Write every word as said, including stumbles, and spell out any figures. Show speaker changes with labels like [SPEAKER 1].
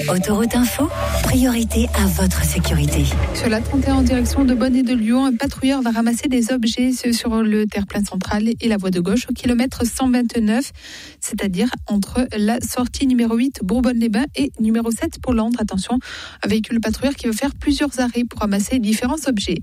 [SPEAKER 1] Autoroute Info, priorité à votre sécurité.
[SPEAKER 2] Sur la trente et un en direction de Bonne et de Lyon, un patrouilleur va ramasser des objets sur le terre-plein central et la voie de gauche au kilomètre cent vingt-neuf, c'est-à-dire entre la sortie numéro huit Bourbonne-les-Bains et numéro sept pour Landres. Attention, un véhicule patrouilleur qui va faire plusieurs arrêts pour ramasser différents objets.